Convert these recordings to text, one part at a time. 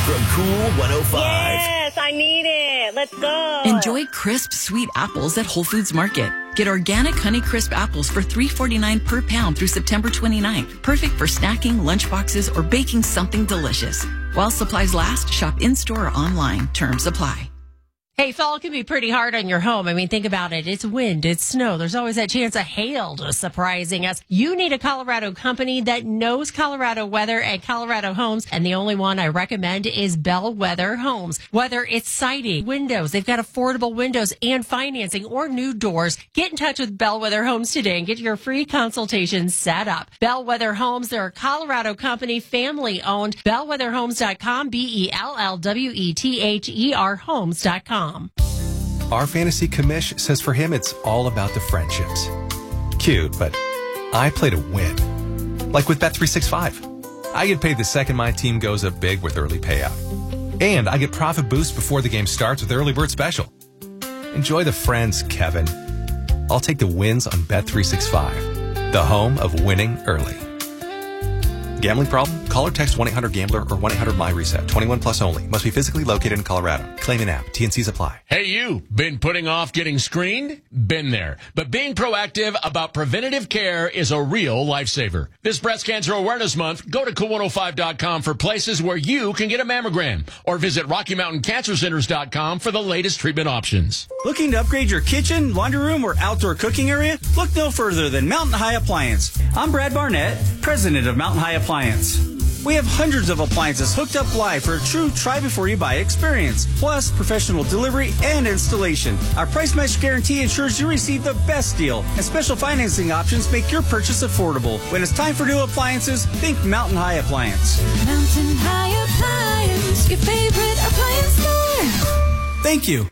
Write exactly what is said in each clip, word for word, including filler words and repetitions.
from Cool one oh five. Yes, I need it. Let's go. Enjoy crisp, sweet apples at Whole Foods Market. Get organic Honey Crisp apples for three forty-nine per pound through September twenty-ninth. Perfect for snacking, lunchboxes, or baking something delicious. While supplies last, shop in-store or online. Terms apply. Hey, fall can be pretty hard on your home. I mean, think about it. It's wind, it's snow. There's always that chance of hail just surprising us. You need a Colorado company that knows Colorado weather and Colorado homes. And the only one I recommend is Bellwether Homes. Whether it's siding, windows, they've got affordable windows and financing, or new doors. Get in touch with Bellwether Homes today and get your free consultation set up. Bellwether Homes, they're a Colorado company, family owned. Bellwether Homes dot com, B E L L W E T H E R homes dot com. Our fantasy commish says for him it's all about the friendships. Cute, but I play to win. Like with Bet three sixty-five. I get paid the second my team goes up big with early payout. And I get profit boost before the game starts with Early Bird Special. Enjoy the friends, Kevin. I'll take the wins on Bet three sixty-five, the home of winning early. Gambling problem? Call or text one eight hundred gambler or one eight hundred my reset. twenty-one plus only. Must be physically located in Colorado. Claim an app. T and Cs apply. Hey, you. Been putting off getting screened? Been there. But being proactive about preventative care is a real lifesaver. This Breast Cancer Awareness Month, go to cool one oh five dot com for places where you can get a mammogram. Or visit rocky mountain cancer centers dot com for the latest treatment options. Looking to upgrade your kitchen, laundry room, or outdoor cooking area? Look no further than Mountain High Appliance. I'm Brad Barnett, president of Mountain High Appliance. We have hundreds of appliances hooked up live for a true try-before-you-buy experience, plus professional delivery and installation. Our price match guarantee ensures you receive the best deal, and special financing options make your purchase affordable. When it's time for new appliances, think Mountain High Appliance. Mountain High Appliance, your favorite appliance store. Thank you.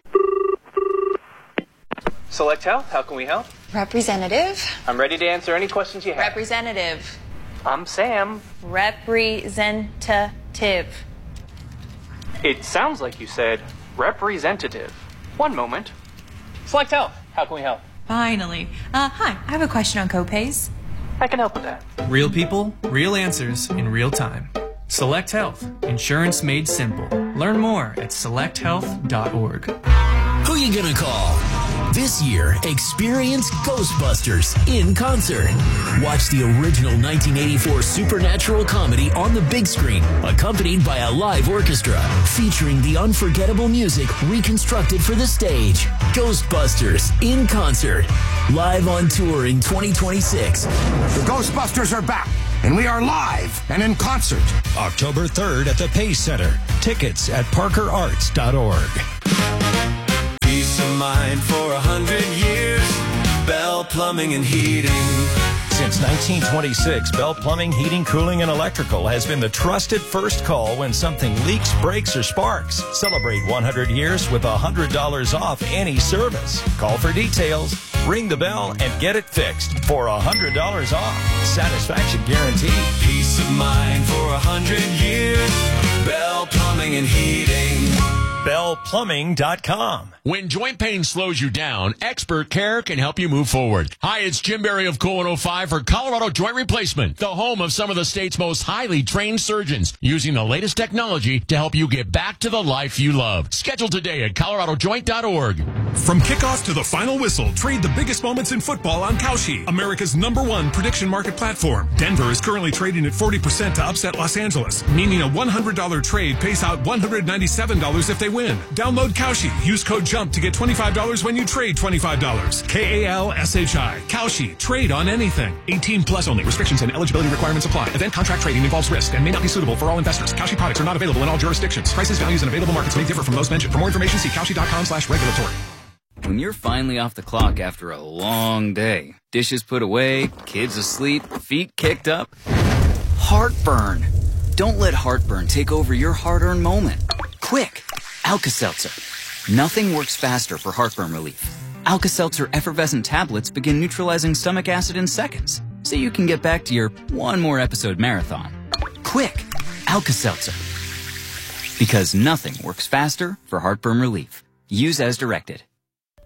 Select Health, how can we help? Representative. I'm ready to answer any questions you have. Representative. I'm Sam. Representative. It sounds like you said representative. One moment. Select Health, how can we help? Finally. Uh, hi, I have a question on copays. I can help with that. Real people, real answers in real time. Select Health, insurance made simple. Learn more at select health dot org. Who you gonna call? This year, experience Ghostbusters in concert. Watch the original nineteen eighty-four supernatural comedy on the big screen, accompanied by a live orchestra, featuring the unforgettable music reconstructed for the stage. Ghostbusters in concert. Live on tour in twenty twenty-six. The Ghostbusters are back, and we are live and in concert. October third at the Pace Center. Tickets at parker arts dot org. Peace of mind for a hundred years. Bell Plumbing and Heating. Since nineteen twenty-six, Bell Plumbing, Heating, Cooling, and Electrical has been the trusted first call when something leaks, breaks, or sparks. Celebrate one hundred years with one hundred dollars off any service. Call for details, ring the bell, and get it fixed for one hundred dollars off. Satisfaction guaranteed. Peace of mind for a hundred years. Bell Plumbing and Heating. bell plumbing dot com. When joint pain slows you down, Expert Care can help you move forward. Hi, it's Jim Berry of Cool one oh five for Colorado Joint Replacement, the home of some of the state's most highly trained surgeons, using the latest technology to help you get back to the life you love. Schedule today at colorado joint dot org. From kickoff to the final whistle, trade the biggest moments in football on Kalshi, America's number one prediction market platform. Denver is currently trading at forty percent to upset Los Angeles, meaning a one hundred dollars trade pays out one hundred ninety-seven dollars if they win. Download Kalshi. Use code JUMP to get twenty-five dollars when you trade twenty-five dollars. K A L S H I. Kalshi. Trade on anything. eighteen plus only. Restrictions and eligibility requirements apply. Event contract trading involves risk and may not be suitable for all investors. Kalshi products are not available in all jurisdictions. Prices, values, and available markets may differ from those mentioned. For more information, see kalshi dot com slash regulatory. When you're finally off the clock after a long day, dishes put away, kids asleep, feet kicked up, heartburn. Don't let heartburn take over your hard-earned moment. Quick, Alka-Seltzer. Nothing works faster for heartburn relief. Alka-Seltzer effervescent tablets begin neutralizing stomach acid in seconds, so you can get back to your one more episode marathon. Quick, Alka-Seltzer. Because nothing works faster for heartburn relief. Use as directed.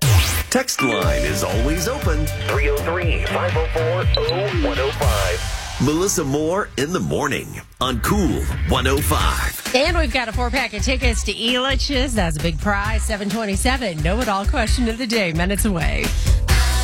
Text line is always open. three oh three, five oh four, oh one oh five. Melissa Moore in the morning on Cool one oh five. And we've got a four-pack of tickets to Elitch's. That's a big prize, seven twenty-seven. Know-it-all question of the day, minutes away.